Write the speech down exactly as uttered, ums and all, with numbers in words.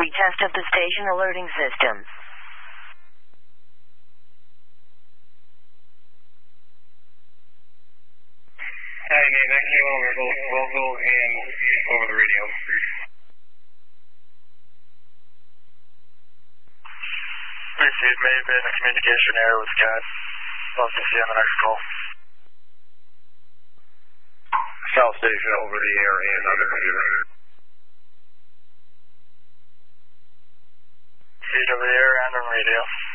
Retest of the station alerting system. Hi, Nate. X K one, we're both vocal and over the radio. Received, may have been a communication error with Scott. Love to see you on the next call. South Station over the air and under computer. Feed over the air and on radio.